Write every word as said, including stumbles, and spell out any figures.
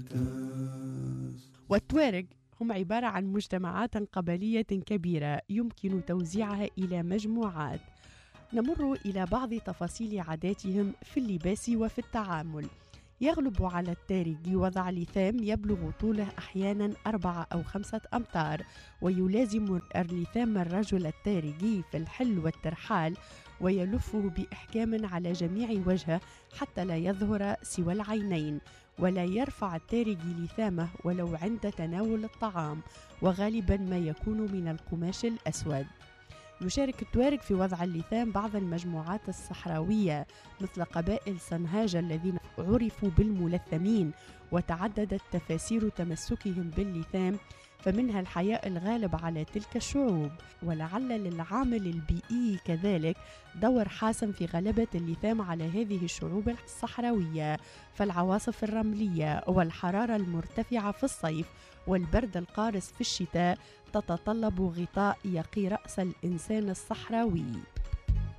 والتوارق هم عبارة عن مجتمعات قبلية كبيرة يمكن توزيعها إلى مجموعات. نمر إلى بعض تفاصيل عاداتهم في اللباس وفي التعامل. يغلب على التاريجي وضع لثام يبلغ طوله أحيانا أربعة أو خمسة أمتار، ويلازم اللثام الرجل التاريجي في الحل والترحال، ويلفه بإحكام على جميع وجهه حتى لا يظهر سوى العينين، ولا يرفع التاريجي لثامه ولو عند تناول الطعام، وغالبا ما يكون من القماش الأسود. يشارك التوارق في وضع اللثام بعض المجموعات الصحراوية مثل قبائل سنهاجة الذين عرفوا بالملثمين، وتعددت تفاسير تمسكهم باللثام، فمنها الحياء الغالب على تلك الشعوب، ولعل للعامل البيئي كذلك دور حاسم في غلبة اللثام على هذه الشعوب الصحراوية، فالعواصف الرملية والحرارة المرتفعة في الصيف والبرد القارس في الشتاء تتطلب غطاء يقي رأس الإنسان الصحراوي.